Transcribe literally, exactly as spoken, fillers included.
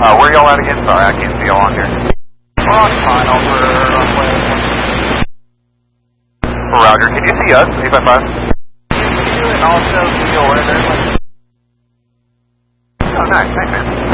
Uh, where y'all at again? Sorry, I can't see y'all on here. We're on fine over runway. Roger. Can you see us? eight five five? And also, feel where there's like... Oh, nice. Thanks, man.